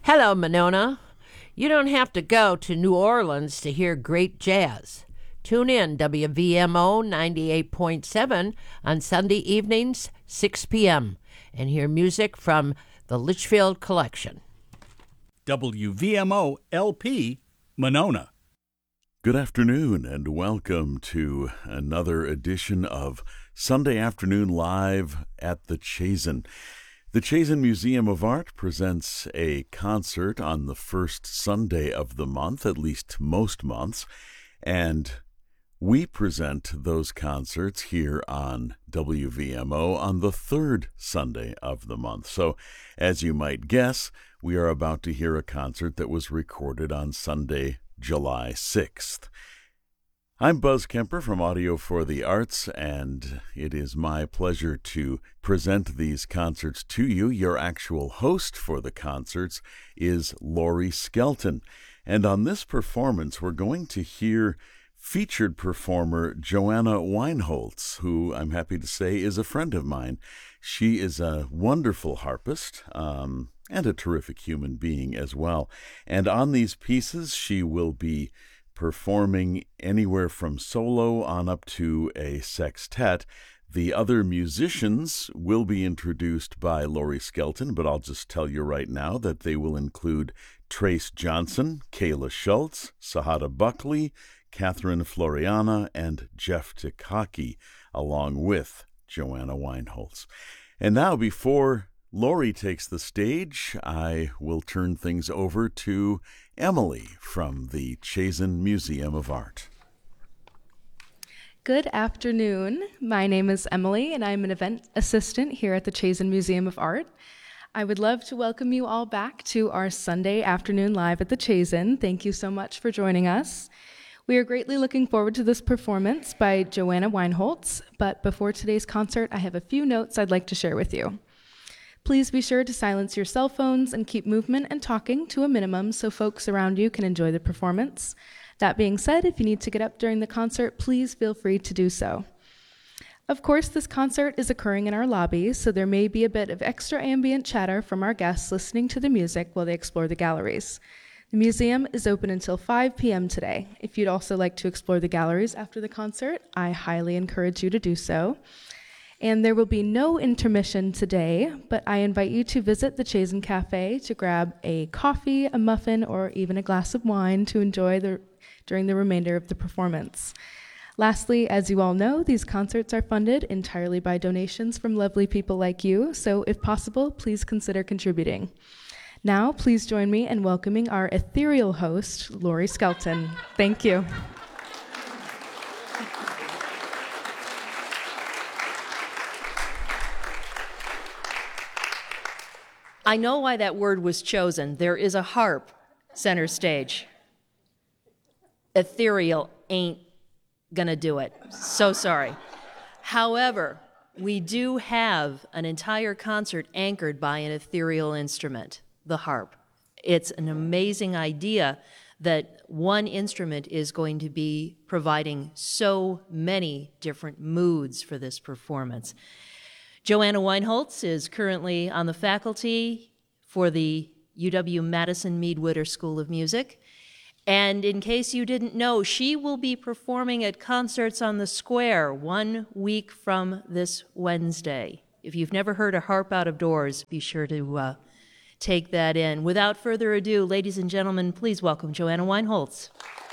Hello, Monona. You don't have to go to New Orleans to hear great jazz. Tune in WVMO 98.7 on Sunday evenings, 6 p.m., and hear music from the Litchfield Collection. WVMO LP, Monona. Good afternoon and welcome to another edition of Sunday Afternoon Live at the Chazen. The Chazen Museum of Art presents a concert on the first Sunday of the month, at least most months, and we present those concerts here on WVMO on the third Sunday of the month. So, as you might guess, we are about to hear a concert that was recorded on Sunday, July 6th. I'm Buzz Kemper from Audio for the Arts, and it is my pleasure to present these concerts to you. Your actual host for the concerts is Laurie Skelton. And on this performance, we're going to hear featured performer Joanna Weinholz, who I'm happy to say is a friend of mine. She is a wonderful harpist and a terrific human being as well. And on these pieces, she will be performing anywhere from solo on up to a sextet. The other musicians will be introduced by Laurie Skelton, but I'll just tell you right now that they will include Trace Johnson, Kayla Schultz, Sahada Buckley, Catherine Floriana, and Jeff Tikaki, along with Joanna Weinholz. And now, before Laurie takes the stage, I will turn things over to Emily from the Chazen Museum of Art. Good afternoon. My name is Emily, and I'm an event assistant here at the Chazen Museum of Art. I would love to welcome you all back to our Sunday afternoon live at the Chazen. Thank you so much for joining us. We are greatly looking forward to this performance by Joanna Weinholz, but before today's concert, I have a few notes I'd like to share with you. Please be sure to silence your cell phones and keep movement and talking to a minimum so folks around you can enjoy the performance. That being said, if you need to get up during the concert, please feel free to do so. Of course, this concert is occurring in our lobby, so there may be a bit of extra ambient chatter from our guests listening to the music while they explore the galleries. The museum is open until 5 p.m. today. If you'd also like to explore the galleries after the concert, I highly encourage you to do so. And there will be no intermission today, but I invite you to visit the Chazen Cafe to grab a coffee, a muffin, or even a glass of wine to enjoy during the remainder of the performance. Lastly, as you all know, these concerts are funded entirely by donations from lovely people like you, so if possible, please consider contributing. Now, please join me in welcoming our ethereal host, Laurie Skelton. Thank you. I know why that word was chosen. There is a harp center stage. Ethereal ain't gonna do it. So sorry. However, we do have an entire concert anchored by an ethereal instrument, the harp. It's an amazing idea that one instrument is going to be providing so many different moods for this performance. Joanna Weinholz is currently on the faculty for the UW-Madison Mead-Witter School of Music. And in case you didn't know, she will be performing at Concerts on the Square 1 week from this Wednesday. If you've never heard a harp out of doors, be sure to take that in. Without further ado, ladies and gentlemen, please welcome Joanna Weinholz.